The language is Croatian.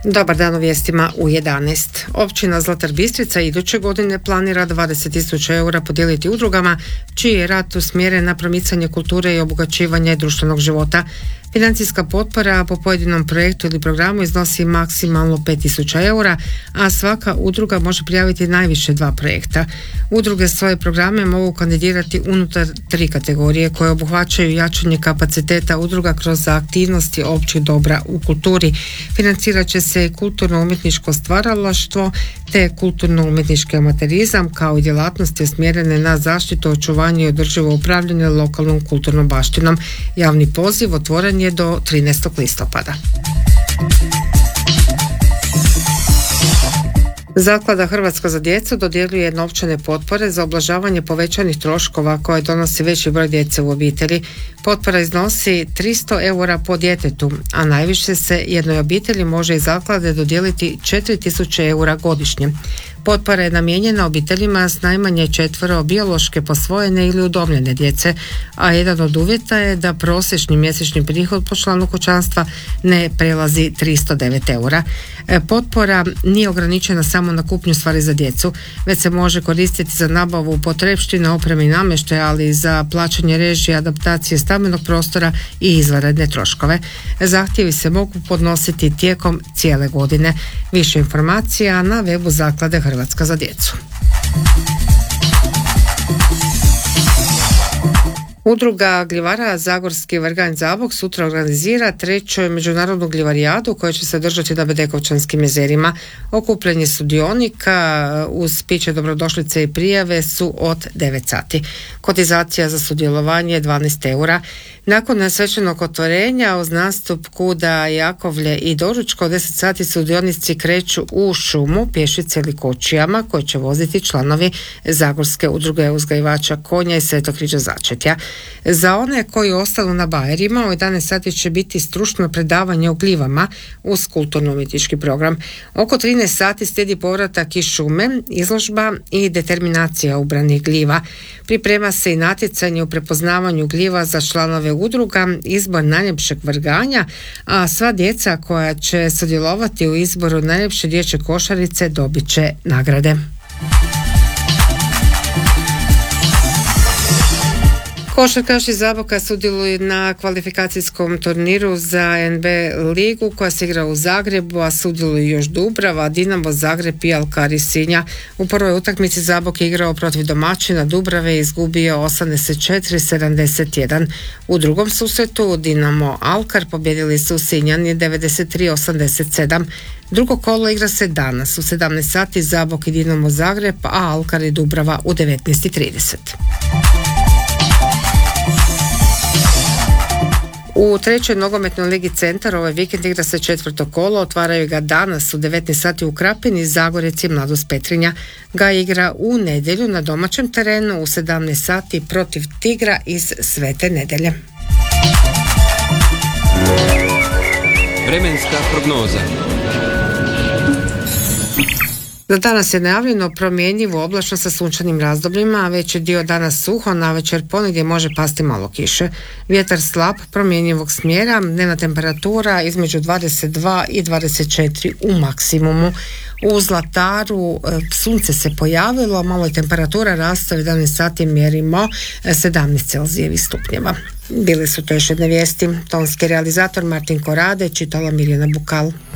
Dobar dan, u vijestima u 11. Općina Zlatar Bistrica iduće godine planira 20.000 eura podijeliti udrugama čiji je rad usmjeren na promicanje kulture i obogaćivanje društvenog života. Financijska potpora po pojedinom projektu ili programu iznosi maksimalno 5.000 eura, a svaka udruga može prijaviti najviše 2 projekta. Udruge svoje programe mogu kandidirati unutar 3 kategorije koje obuhvaćaju jačanje kapaciteta udruga kroz aktivnosti općih dobra u kulturi. Financirat će se kulturno-umjetničko stvaralaštvo te kulturno-umjetnički amaterizam kao i djelatnosti usmjerene na zaštitu, očuvanje i održivo upravljanje lokalnom kulturnom baštinom. Javni poziv otvoren je do 13. listopada. Zaklada Hrvatska za djecu dodjeljuje novčane potpore za ublažavanje povećanih troškova koje donosi veći broj djece u obitelji. Potpora iznosi 300 eura po djetetu, a najviše se jednoj obitelji može iz zaklade dodijeliti 4.000 eura godišnje. Potpora je namijenjena obiteljima s najmanje 4 biološke posvojene ili udomljene djece, a jedan od uvjeta je da prosječni mjesečni prihod po članu kućanstva ne prelazi 309 eura. Potpora nije ograničena samo na kupnju stvari za djecu, već se može koristiti za nabavu potrepština, opreme i namještaja, ali i za plaćanje režija, adaptacije stambenog prostora i izvanredne troškove. Zahtjevi se mogu podnositi tijekom cijele godine. Više informacija na webu Zaklade Hrvatska za djecu. Udruga gljivara Zagorski vrganj Zabok sutra organizira 3. međunarodnu gljivarijadu koja će se održati na Bedekovčanskim jezerima. Okupljanje sudionika uz piće dobrodošlice i prijave su od 9 sati. Kotizacija za sudjelovanje je 12 eura. Nakon svečanog otvorenja uz nastup Kuda, Jakovlje i doručka od 10 sati sudionici kreću u šumu pješice ili kočijama koje će voziti članovi Zagorske udruge uzgajivača konja i Svetog križa začetja. Za one koji ostanu na bajerima u 11 sati će biti stručno predavanje o gljivama uz kulturno-umjetnički program. Oko 13 sati slijedi povratak iz šume, izložba i determinacija ubranih gljiva. Priprema se i natjecanje u prepoznavanju gljiva za članove udruga, izbor najljepšeg vrganja, a sva djeca koja će sudjelovati u izboru najljepše dječje košarice dobit će nagrade. Košarkaši iz Zaboka sudjeluju na kvalifikacijskom turniru za NB ligu koja se igra u Zagrebu, a sudjeluju još Dubrava, Dinamo Zagreb i Alkari Sinja. U prvoj utakmici Zabok je igrao protiv domaćina Dubrave i izgubio 84-71. U drugom susretu Dinamo Alkar pobjedili su Sinjani 93-87. Drugo kolo igra se danas u 17 sati Zabok i Dinamo Zagreb, a Alkar i Dubrava u 19:30. U 3. nogometnoj ligi Centar ovaj vikend igra se 4. kolo, otvaraju ga danas u 19 sati u Krapini, Zagorec i Mladost Petrinja. Ga igra u nedjelju na domaćem terenu u 17 sati protiv Tigra iz Svete Nedelje. Vremenska prognoza. Za danas je najavljeno promjenjivo oblačno sa sunčanim razdobljima, a veći dio dana suho, navečer ponegdje može pasti malo kiše. Vjetar slab, promjenjivog smjera, dnevna temperatura između 22 i 24 u maksimumu. U Zlataru sunce se pojavilo, malo je temperatura rasta, u 11 sati mjerimo 17 celzijevih stupnjeva. Bili su to još jedne vijesti. Tonski realizator Martin Korade, čitala Mirjana Bukal.